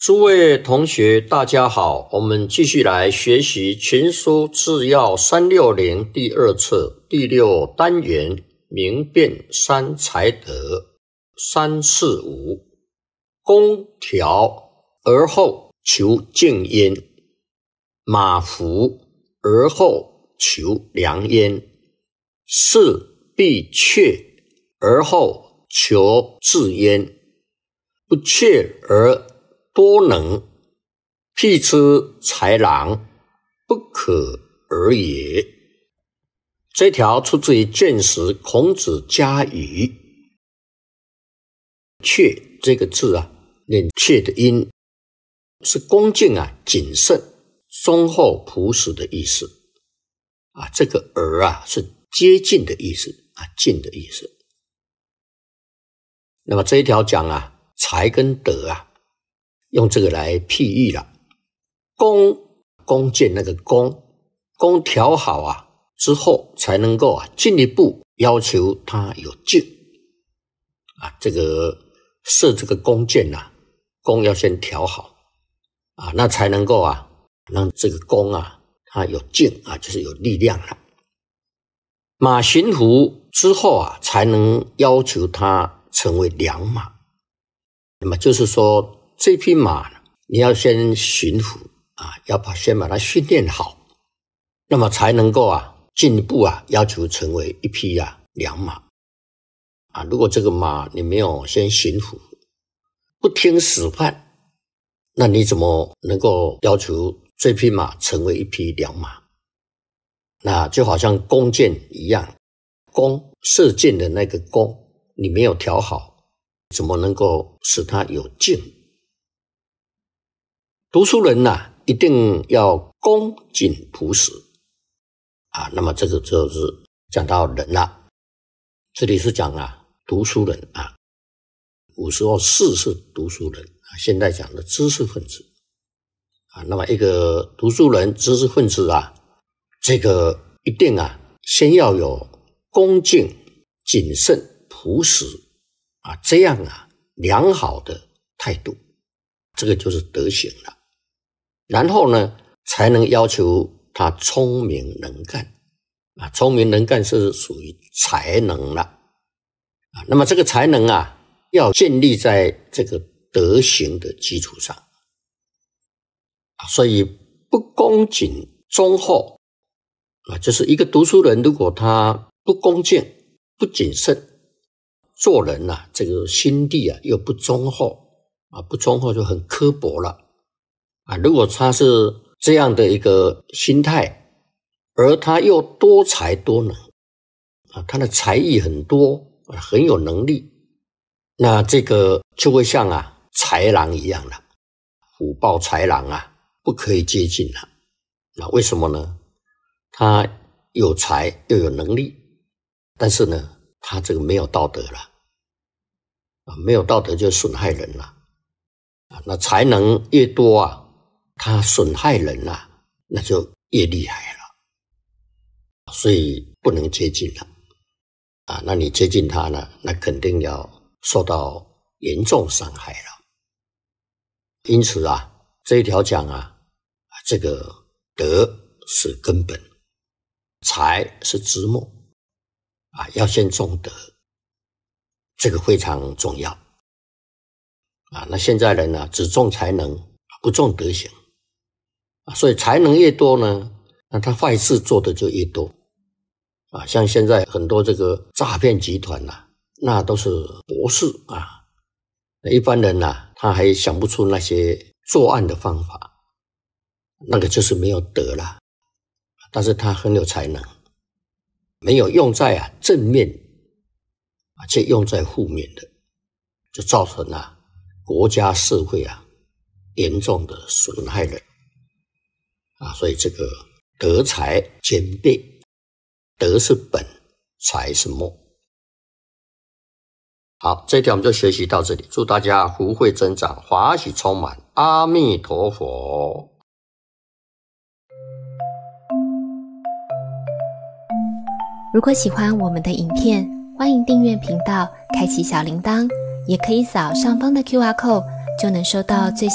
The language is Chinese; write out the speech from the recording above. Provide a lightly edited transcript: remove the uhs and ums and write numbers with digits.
诸位同学大家好，我们继续来学习群书治要360第二册第6单元明辨三才德345，公调而后求静焉，马服而后求良焉，事必确而后求治焉，不确而多能，譬之豺狼，不可而也。这条出自于《卷10孔子家语》。确这个字啊，念确的音，是恭敬啊、谨慎、忠厚、朴实的意思啊。这个而啊，是接近的意思啊，近的意思。那么这一条讲啊，才跟德啊，用这个来譬喻了。弓箭那个弓调好啊之后，才能够啊进一步要求它有劲啊。这个射这个弓箭啊，弓要先调好啊，那才能够啊让这个弓啊它有劲啊，就是有力量了。马驯服之后啊，才能要求它成为良马。那么就是说，这匹马你要先驯服啊，先把它训练好，那么才能够啊进一步啊要求成为一匹啊良马啊。如果这个马你没有先驯服，不听使唤，那你怎么能够要求这匹马成为一匹良马？那就好像弓箭一样，射箭的那个弓你没有调好，怎么能够使它有劲？读书人啊，一定要恭谨朴实啊。那么这个就是讲到人了，这里是讲啊读书人啊。古时候士是读书人啊，现在讲的知识分子啊。那么一个读书人、知识分子啊，这个一定啊先要有恭敬、谨慎、朴实啊，这样啊良好的态度，这个就是德行了。然后呢，才能要求他聪明能干啊。聪明能干是属于才能了啊。那么这个才能啊，要建立在这个德行的基础上啊。所以不恭谨忠厚啊，就是一个读书人，如果他不恭敬、不谨慎，做人啊，这个心地啊又不忠厚啊，不忠厚就很刻薄了啊。如果他是这样的一个心态，而他又多才多能啊，他的才艺很多，很有能力，那这个就会像啊豺狼一样了，虎豹豺狼啊，不可以接近了。那为什么呢？他有才又有能力，但是呢，他这个没有道德了啊，没有道德就损害人了啊。那才能越多啊，他损害人啊，那就越厉害了，所以不能接近了啊。那你接近他呢，那肯定要受到严重伤害了。因此啊，这一条讲啊，这个德是根本，才是枝末啊，要先重德，这个非常重要啊。那现在人呢，只重才能，不重德行啊，所以才能越多呢，那他坏事做的就越多啊。像现在很多这个诈骗集团啊，那都是博士啊，一般人啊，他还想不出那些作案的方法，那个就是没有德了。但是他很有才能，没有用在啊正面啊，却用在负面的，就造成啊国家社会啊严重的损害人啊。所以这个德才兼备，德是本，才是末。好，这一条我们就学习到这里，祝大家福慧增长，法喜充满，阿弥陀佛。 如果喜欢我们的影片，欢迎订阅频道，开启小铃铛，也可以扫上方的 QR code，就能收到最